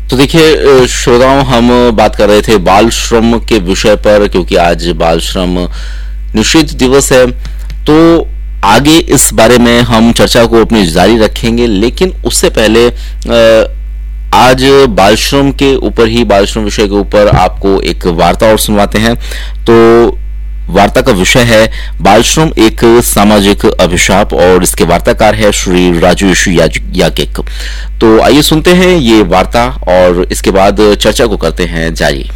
तो देखिए श्रोताओं, हम बात कर रहे थे बाल श्रम के विषय पर, क्योंकि आज बाल श्रम निषेध दिवस है। तो आगे इस बारे में हम चर्चा को अपनी जारी रखेंगे, लेकिन उससे पहले आज बाल श्रम के ऊपर ही, बाल श्रम विषय के ऊपर आपको एक वार्ता और सुनवाते हैं। तो वार्ता का विषय है बाल श्रम एक सामाजिक अभिशाप, और इसके वार्ताकार है श्री राजेश याज्ञिक। तो आइए सुनते हैं ये वार्ता और इसके बाद चर्चा को करते हैं जारी।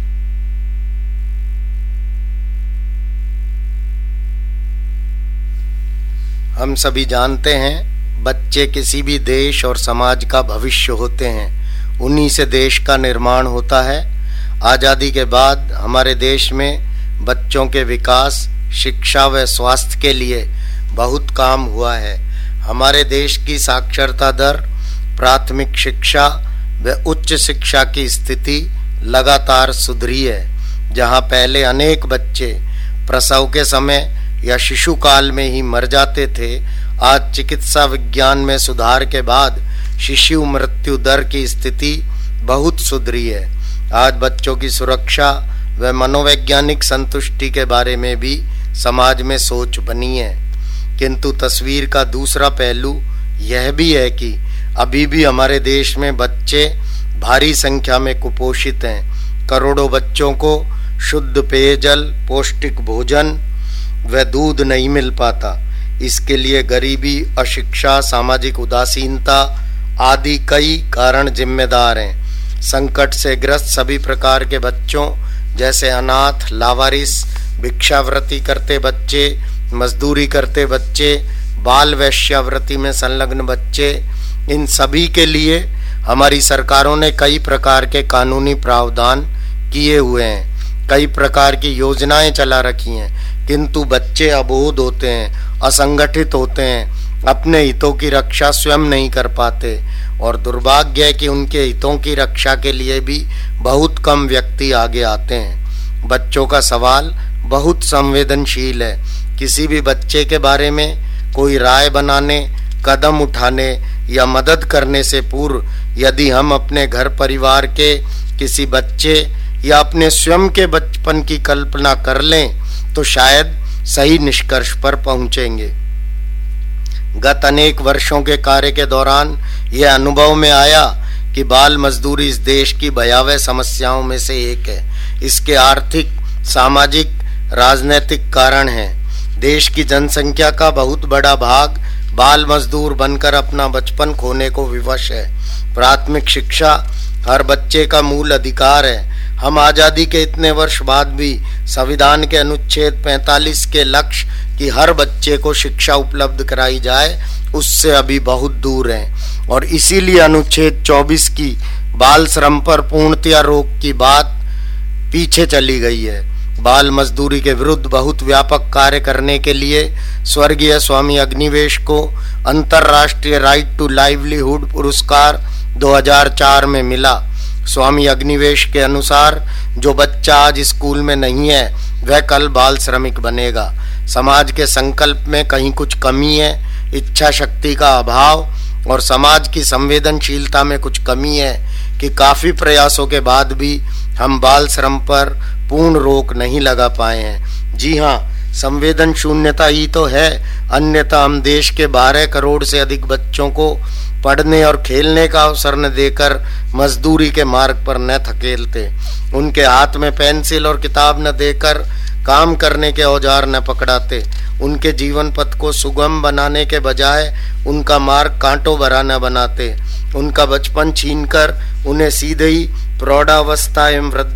हम सभी जानते हैं, बच्चे किसी भी देश और समाज का भविष्य होते हैं। उन्हीं से देश का निर्माण होता है। आज़ादी के बाद हमारे देश में बच्चों के विकास, शिक्षा व स्वास्थ्य के लिए बहुत काम हुआ है। हमारे देश की साक्षरता दर, प्राथमिक शिक्षा व उच्च शिक्षा की स्थिति लगातार सुधरी है। जहां पहले अनेक बच्चे प्रसव के समय या शिशु काल में ही मर जाते थे, आज चिकित्सा विज्ञान में सुधार के बाद शिशु मृत्यु दर की स्थिति बहुत सुधरी है। आज बच्चों की सुरक्षा व मनोवैज्ञानिक संतुष्टि के बारे में भी समाज में सोच बनी है। किंतु तस्वीर का दूसरा पहलू यह भी है कि अभी भी हमारे देश में बच्चे भारी संख्या में कुपोषित हैं। करोड़ों बच्चों को शुद्ध पेयजल, पौष्टिक भोजन व दूध नहीं मिल पाता। इसके लिए गरीबी, अशिक्षा, सामाजिक उदासीनता आदि कई कारण जिम्मेदार हैं। संकट से ग्रस्त सभी प्रकार के बच्चों जैसे अनाथ, लावारिस, भिक्षावृत्ति करते बच्चे, मजदूरी करते बच्चे, बाल वेश्यावृत्ति में संलग्न बच्चे, इन सभी के लिए हमारी सरकारों ने कई प्रकार के कानूनी प्रावधान किए हुए हैं, कई प्रकार की योजनाएं चला रखी हैं। किंतु बच्चे अबोध होते हैं, असंगठित होते हैं, अपने हितों की रक्षा स्वयं नहीं कर पाते, और दुर्भाग्य है कि उनके हितों की रक्षा के लिए भी बहुत कम व्यक्ति आगे आते हैं। बच्चों का सवाल बहुत संवेदनशील है। किसी भी बच्चे के बारे में कोई राय बनाने, कदम उठाने या मदद करने से पूर्व यदि हम अपने घर परिवार के किसी बच्चे या अपने स्वयं के बचपन की कल्पना कर लें तो शायद सही निष्कर्ष पर पहुंचेंगे। गत अनेक वर्षों के कार्य के दौरान यह अनुभव में आया कि बाल मजदूरी इस देश की भयावह समस्याओं में से एक है। इसके आर्थिक, सामाजिक, राजनीतिक कारण हैं। देश की जनसंख्या का बहुत बड़ा भाग बाल मजदूर बनकर अपना बचपन खोने को विवश है। प्राथमिक शिक्षा हर बच्चे का मूल अधिकार है। हम आज़ादी के इतने वर्ष बाद भी संविधान के अनुच्छेद 45 के लक्ष्य कि हर बच्चे को शिक्षा उपलब्ध कराई जाए, उससे अभी बहुत दूर हैं। और इसीलिए अनुच्छेद 24 की बाल श्रम पर पूर्णतया रोक की बात पीछे चली गई है। बाल मजदूरी के विरुद्ध बहुत व्यापक कार्य करने के लिए स्वर्गीय स्वामी अग्निवेश को अंतर्राष्ट्रीय राइट टू लाइवलीहुड पुरस्कार 2004 में मिला। स्वामी अग्निवेश के अनुसार जो बच्चा आज स्कूल में नहीं है वह कल बाल श्रमिक बनेगा। समाज के संकल्प में कहीं कुछ कमी है, इच्छा शक्ति का अभाव और समाज की संवेदनशीलता में कुछ कमी है कि काफी प्रयासों के बाद भी हम बाल श्रम पर पूर्ण रोक नहीं लगा पाए हैं। जी हाँ, संवेदन शून्यता ही तो है, अन्यथा हम देश के 12 करोड़ से अधिक बच्चों को पढ़ने और खेलने का अवसर न देकर मजदूरी के मार्ग पर न धकेलते, उनके हाथ में पेंसिल और किताब न देकर काम करने के औजार न पकड़ाते, उनके जीवन पथ को सुगम बनाने के बजाय उनका मार्ग कांटों भरा न बनाते, उनका बचपन छीनकर उन्हें सीधे ही प्रौढ़ावस्था एवं